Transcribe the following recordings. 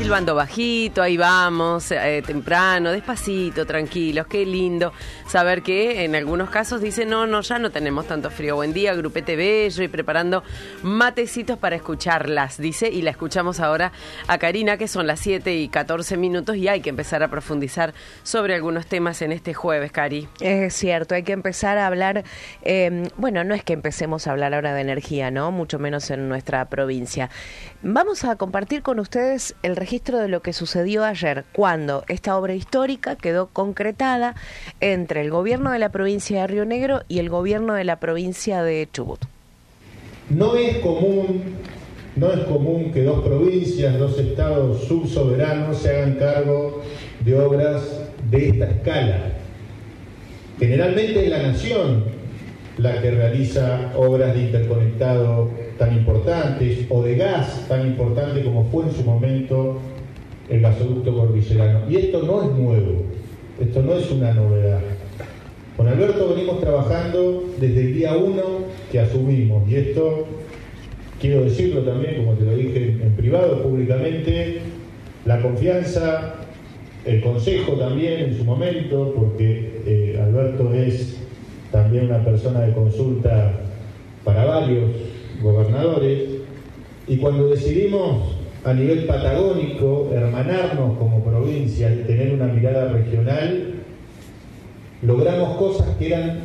silbando bajito, ahí vamos, temprano, despacito, tranquilos, qué lindo saber que en algunos casos dicen, no, ya no tenemos tanto frío, buen día, grupete bello, y preparando matecitos para escucharlas, dice, y la escuchamos ahora a Karina, que son las 7:14 y hay que empezar a profundizar sobre algunos temas en este jueves, Cari. Es cierto, hay que empezar a hablar, bueno, no es que empecemos a hablar ahora de energía, ¿no? Mucho menos en nuestra provincia. Vamos a compartir con ustedes el registro de lo que sucedió ayer, cuando esta obra histórica quedó concretada entre el gobierno de la provincia de Río Negro y el gobierno de la provincia de Chubut. No es común que dos provincias, dos estados subsoberanos se hagan cargo de obras de esta escala. Generalmente es la nación la que realiza obras de interconectado tan importantes o de gas tan importante como fue en su momento el gasoducto cordillerano. Y esto no es nuevo, esto no es una novedad. Con Alberto venimos trabajando desde el día 1 que asumimos, y esto quiero decirlo también, como te lo dije en privado, públicamente, la confianza, el consejo también en su momento, porque Alberto es también una persona de consulta para varios gobernadores, y cuando decidimos a nivel patagónico hermanarnos como provincia y tener una mirada regional, logramos cosas que eran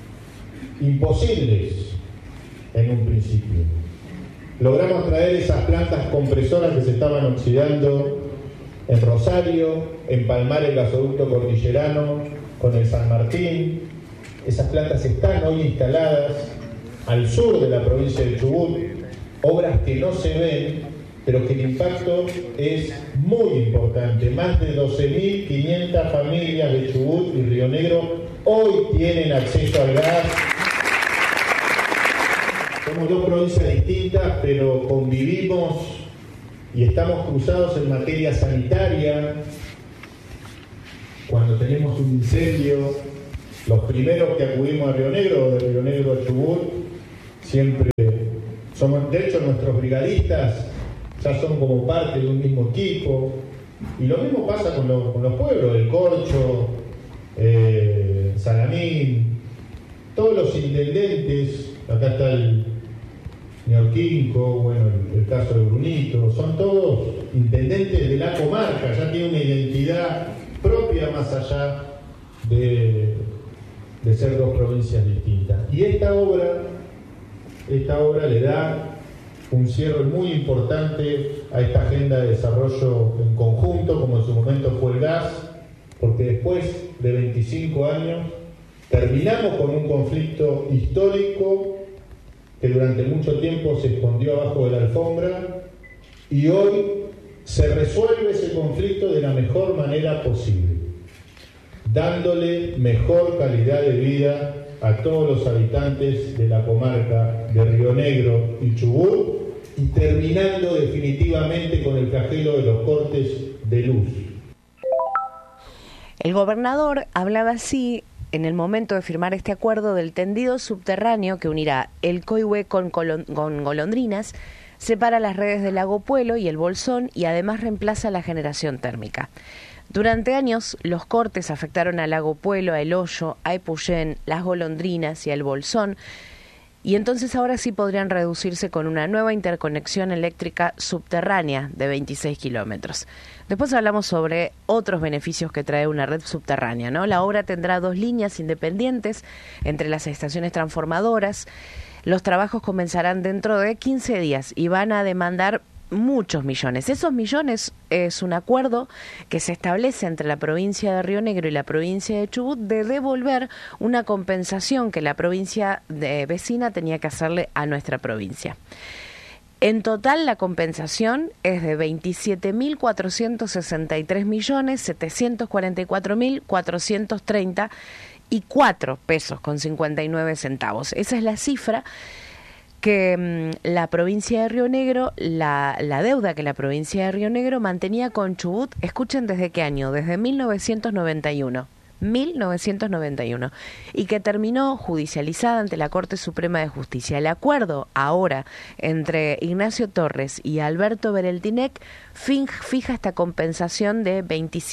imposibles en un principio. Logramos traer esas plantas compresoras que se estaban oxidando en Rosario, empalmar el gasoducto cordillerano con el San Martín. Esas plantas están hoy instaladas al sur de la provincia de Chubut, obras que no se ven, pero que el impacto es muy importante. Más de 12.500 familias de Chubut y Río Negro hoy tienen acceso al gas. Somos dos provincias distintas, pero convivimos y estamos cruzados en materia sanitaria. Cuando tenemos un incendio, los primeros que acudimos a Río Negro, o de Río Negro a Chubut, siempre somos, de hecho nuestros brigadistas ya son como parte de un mismo equipo, y lo mismo pasa con los pueblos, El Corcho, Salamín, todos los intendentes, acá está el Ñorquinco, bueno, el caso de Brunito, son todos intendentes de la comarca, ya tienen una identidad propia más allá de ser dos provincias distintas. Y esta obra le da un cierre muy importante a esta agenda de desarrollo en conjunto, como en su momento fue el gas, porque después de 25 años terminamos con un conflicto histórico que durante mucho tiempo se escondió abajo de la alfombra, y hoy se resuelve ese conflicto de la mejor manera posible, dándole mejor calidad de vida a todos los habitantes de la comarca de Río Negro y Chubut, y terminando definitivamente con el flagelo de los cortes de luz. El gobernador hablaba así en el momento de firmar este acuerdo del tendido subterráneo que unirá el Coihue con Golondrinas, separa las redes del lago Puelo y el Bolsón y además reemplaza la generación térmica. Durante años, los cortes afectaron al lago Puelo, a El Hoyo, a Epuyén, las Golondrinas y al Bolsón, y entonces ahora sí podrían reducirse con una nueva interconexión eléctrica subterránea de 26 kilómetros. Después hablamos sobre otros beneficios que trae una red subterránea, ¿no? La obra tendrá 2 líneas independientes entre las estaciones transformadoras. Los trabajos comenzarán dentro de 15 días y van a demandar muchos millones. Esos millones es un acuerdo que se establece entre la provincia de Río Negro y la provincia de Chubut de devolver una compensación que la provincia vecina tenía que hacerle a nuestra provincia. En total, la compensación es de 27.463.744.430 Esa es la cifra que la provincia de Río Negro, la deuda que la provincia de Río Negro mantenía con Chubut, escuchen desde qué año, desde 1991. 1991, y que terminó judicializada ante la Corte Suprema de Justicia. El acuerdo ahora entre Ignacio Torres y Alberto Bereltinec fija esta compensación de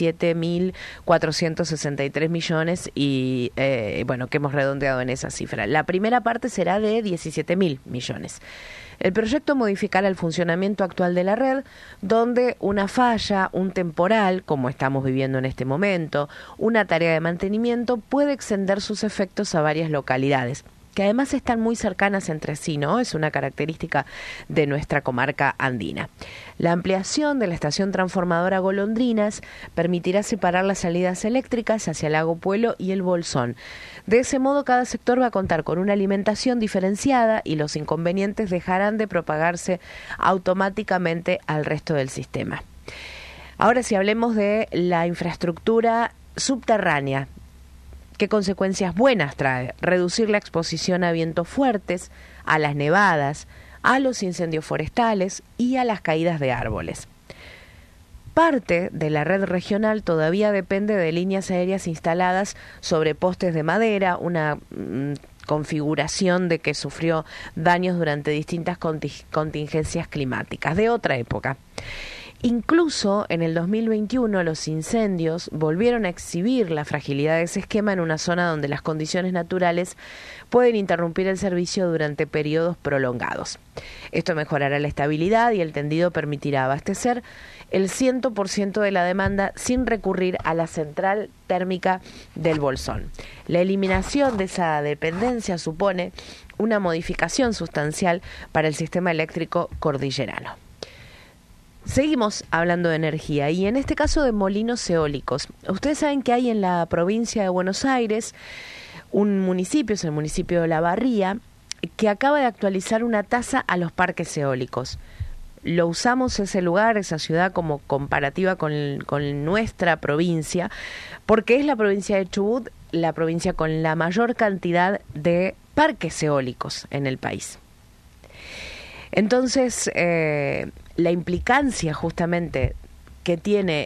27.463 millones y, bueno, que hemos redondeado en esa cifra. La primera parte será de 17.000 millones. El proyecto modificará el funcionamiento actual de la red, donde una falla, un temporal, como estamos viviendo en este momento, una tarea de mantenimiento puede extender sus efectos a varias localidades, que además están muy cercanas entre sí, ¿no? Es una característica de nuestra comarca andina. La ampliación de la estación transformadora Golondrinas permitirá separar las salidas eléctricas hacia Lago Puelo y el Bolsón. De ese modo, cada sector va a contar con una alimentación diferenciada y los inconvenientes dejarán de propagarse automáticamente al resto del sistema. Ahora, si hablemos de la infraestructura subterránea, ¿qué consecuencias buenas trae? Reducir la exposición a vientos fuertes, a las nevadas, a los incendios forestales y a las caídas de árboles. Parte de la red regional todavía depende de líneas aéreas instaladas sobre postes de madera, una configuración de que sufrió daños durante distintas contingencias climáticas de otra época. Incluso en el 2021 los incendios volvieron a exhibir la fragilidad de ese esquema en una zona donde las condiciones naturales pueden interrumpir el servicio durante periodos prolongados. Esto mejorará la estabilidad y el tendido permitirá abastecer el 100% de la demanda sin recurrir a la central térmica del Bolsón. La eliminación de esa dependencia supone una modificación sustancial para el sistema eléctrico cordillerano. Seguimos hablando de energía y en este caso de molinos eólicos. Ustedes saben que hay en la provincia de Buenos Aires un municipio, es el municipio de La Barría, que acaba de actualizar una tasa a los parques eólicos. Lo usamos ese lugar, esa ciudad, como comparativa con nuestra provincia, porque es la provincia de Chubut, la provincia con la mayor cantidad de parques eólicos en el país. Entonces, la implicancia justamente que tiene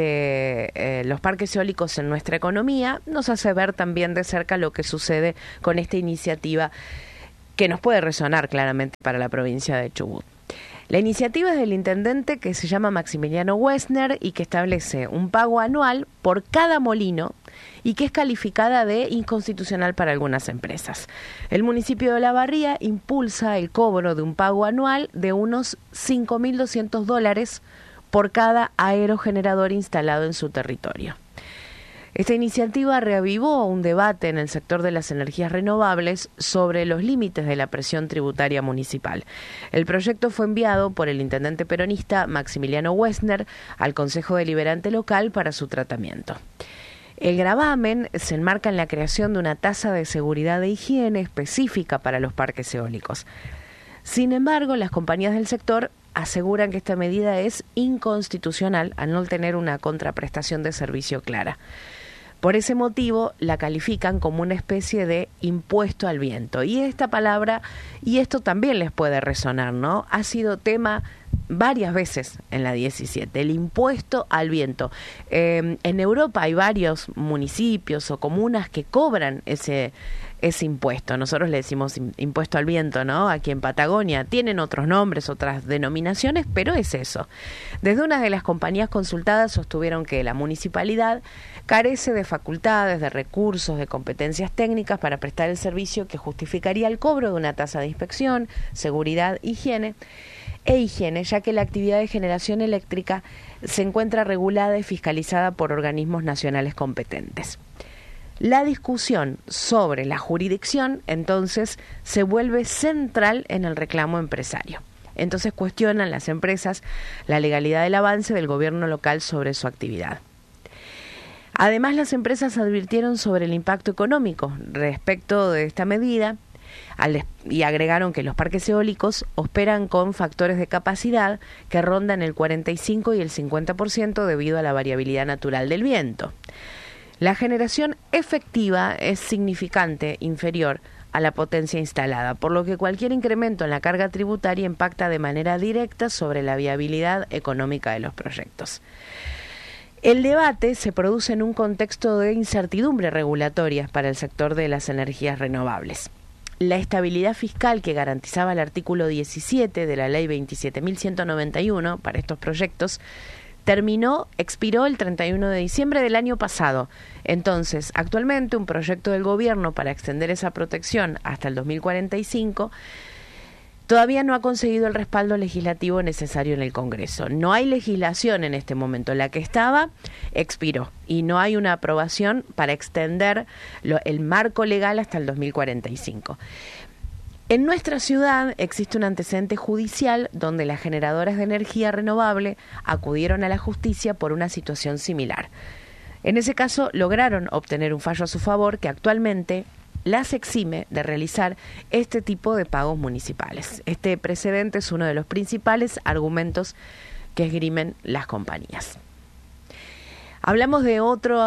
los parques eólicos en nuestra economía nos hace ver también de cerca lo que sucede con esta iniciativa que nos puede resonar claramente para la provincia de Chubut. La iniciativa es del intendente que se llama Maximiliano Wessner y que establece un pago anual por cada molino y que es calificada de inconstitucional para algunas empresas. El municipio de La Barría impulsa el cobro de un pago anual de unos $5.200 por cada aerogenerador instalado en su territorio. Esta iniciativa reavivó un debate en el sector de las energías renovables sobre los límites de la presión tributaria municipal. El proyecto fue enviado por el intendente peronista Maximiliano Wessner al Consejo Deliberante local para su tratamiento. El gravamen se enmarca en la creación de una tasa de seguridad e higiene específica para los parques eólicos. Sin embargo, las compañías del sector aseguran que esta medida es inconstitucional al no tener una contraprestación de servicio clara. Por ese motivo, la califican como una especie de impuesto al viento. Y esta palabra, y esto también les puede resonar, ¿no? Ha sido tema varias veces en la 17, el impuesto al viento. En Europa hay varios municipios o comunas que cobran ese impuesto. Nosotros le decimos impuesto al viento, ¿no? Aquí en Patagonia tienen otros nombres, otras denominaciones, pero es eso. Desde una de las compañías consultadas sostuvieron que la municipalidad carece de facultades, de recursos, de competencias técnicas para prestar el servicio que justificaría el cobro de una tasa de inspección, seguridad, higiene, ya que la actividad de generación eléctrica se encuentra regulada y fiscalizada por organismos nacionales competentes. La discusión sobre la jurisdicción, entonces, se vuelve central en el reclamo empresario. Entonces cuestionan las empresas la legalidad del avance del gobierno local sobre su actividad. Además, las empresas advirtieron sobre el impacto económico respecto de esta medida y agregaron que los parques eólicos operan con factores de capacidad que rondan el 45 y el 50% debido a la variabilidad natural del viento. La generación efectiva es significante inferior a la potencia instalada, por lo que cualquier incremento en la carga tributaria impacta de manera directa sobre la viabilidad económica de los proyectos. El debate se produce en un contexto de incertidumbre regulatoria para el sector de las energías renovables. La estabilidad fiscal que garantizaba el artículo 17 de la Ley 27.191 para estos proyectos expiró el 31 de diciembre del año pasado. Entonces, actualmente un proyecto del gobierno para extender esa protección hasta el 2045 todavía no ha conseguido el respaldo legislativo necesario en el Congreso. No hay legislación en este momento. La que estaba expiró y no hay una aprobación para extender el marco legal hasta el 2045. En nuestra ciudad existe un antecedente judicial donde las generadoras de energía renovable acudieron a la justicia por una situación similar. En ese caso lograron obtener un fallo a su favor que actualmente las exime de realizar este tipo de pagos municipales. Este precedente es uno de los principales argumentos que esgrimen las compañías. Hablamos de otro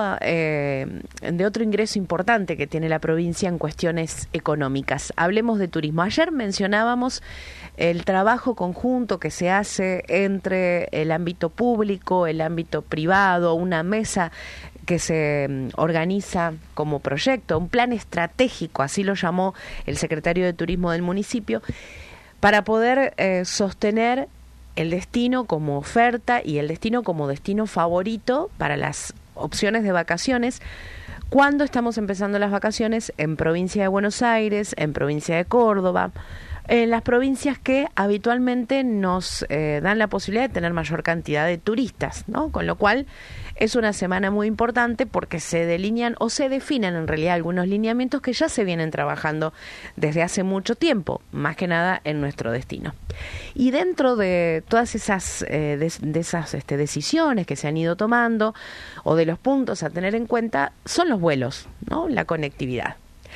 ingreso importante que tiene la provincia en cuestiones económicas. Hablemos de turismo. Ayer mencionábamos el trabajo conjunto que se hace entre el ámbito público, el ámbito privado, una mesa que se organiza como proyecto, un plan estratégico, así lo llamó el secretario de Turismo del municipio, para poder sostener el destino como oferta y el destino como destino favorito para las opciones de vacaciones cuando estamos empezando las vacaciones en provincia de Buenos Aires, en provincia de Córdoba, en las provincias que habitualmente nos dan la posibilidad de tener mayor cantidad de turistas, ¿no? Con lo cual es una semana muy importante porque se delinean o se definen en realidad algunos lineamientos que ya se vienen trabajando desde hace mucho tiempo, más que nada en nuestro destino. Y dentro de todas esas, decisiones que se han ido tomando o de los puntos a tener en cuenta son los vuelos, ¿no? La conectividad.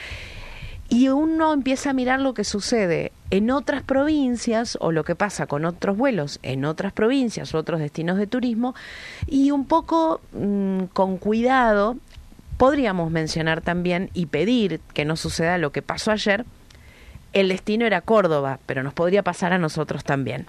Y uno empieza a mirar lo que sucede en otras provincias o lo que pasa con otros vuelos en otras provincias u otros destinos de turismo y un poco con cuidado podríamos mencionar también y pedir que no suceda lo que pasó ayer. El destino era Córdoba, pero nos podría pasar a nosotros también.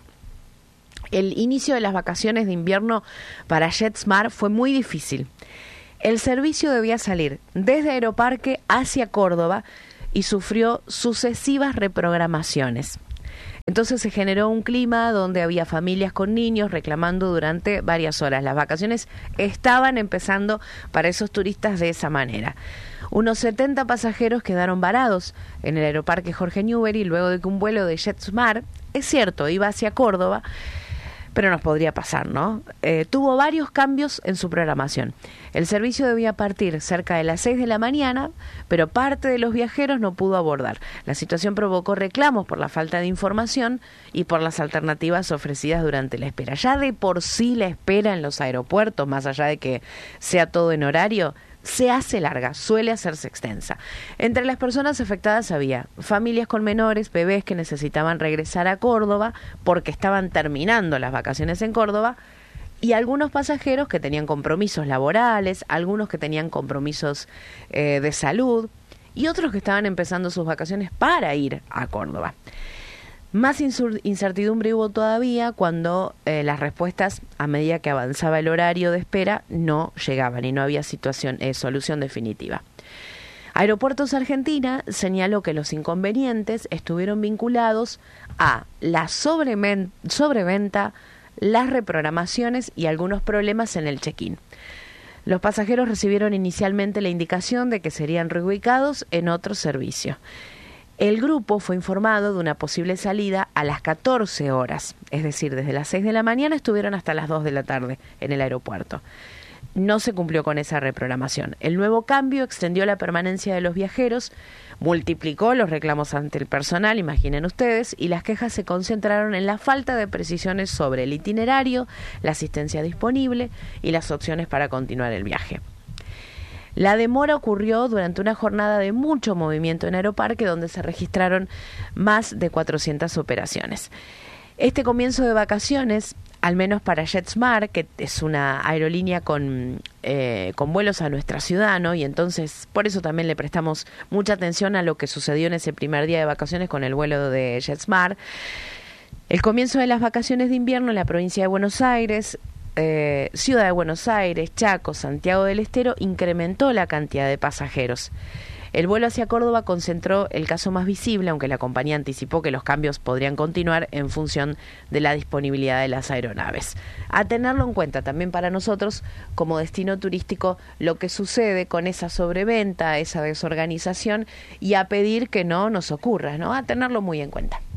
El inicio de las vacaciones de invierno para JetSmart fue muy difícil. El servicio debía salir desde Aeroparque hacia Córdoba y sufrió sucesivas reprogramaciones. Entonces se generó un clima donde había familias con niños reclamando durante varias horas. Las vacaciones estaban empezando para esos turistas de esa manera. Unos 70 pasajeros quedaron varados en el Aeroparque Jorge Newbery luego de que un vuelo de JetSmart, es cierto, iba hacia Córdoba, pero nos podría pasar, ¿no? Tuvo varios cambios en su programación. El servicio debía partir cerca de las 6 de la mañana, pero parte de los viajeros no pudo abordar. La situación provocó reclamos por la falta de información y por las alternativas ofrecidas durante la espera. Ya de por sí la espera en los aeropuertos, más allá de que sea todo en horario, se hace larga, suele hacerse extensa. Entre las personas afectadas había familias con menores, bebés que necesitaban regresar a Córdoba porque estaban terminando las vacaciones en Córdoba y algunos pasajeros que tenían compromisos laborales, algunos que tenían compromisos de salud y otros que estaban empezando sus vacaciones para ir a Córdoba. Más incertidumbre hubo todavía cuando las respuestas, a medida que avanzaba el horario de espera, no llegaban y no había solución definitiva. Aeropuertos Argentina señaló que los inconvenientes estuvieron vinculados a la sobreventa, las reprogramaciones y algunos problemas en el check-in. Los pasajeros recibieron inicialmente la indicación de que serían reubicados en otro servicio. El grupo fue informado de una posible salida a las 14 horas, es decir, desde las 6 de la mañana estuvieron hasta las 2 de la tarde en el aeropuerto. No se cumplió con esa reprogramación. El nuevo cambio extendió la permanencia de los viajeros, multiplicó los reclamos ante el personal, imaginen ustedes, y las quejas se concentraron en la falta de precisiones sobre el itinerario, la asistencia disponible y las opciones para continuar el viaje. La demora ocurrió durante una jornada de mucho movimiento en Aeroparque, donde se registraron más de 400 operaciones. Este comienzo de vacaciones, al menos para JetSmart, que es una aerolínea con vuelos a nuestra ciudad, ¿no? Y entonces por eso también le prestamos mucha atención a lo que sucedió en ese primer día de vacaciones con el vuelo de JetSmart. El comienzo de las vacaciones de invierno en la provincia de Buenos Aires Ciudad de Buenos Aires, Chaco, Santiago del Estero, incrementó la cantidad de pasajeros. El vuelo hacia Córdoba concentró el caso más visible, aunque la compañía anticipó que los cambios podrían continuar en función de la disponibilidad de las aeronaves. A tenerlo en cuenta también para nosotros como destino turístico lo que sucede con esa sobreventa, esa desorganización, y a pedir que no nos ocurra, ¿no? A tenerlo muy en cuenta.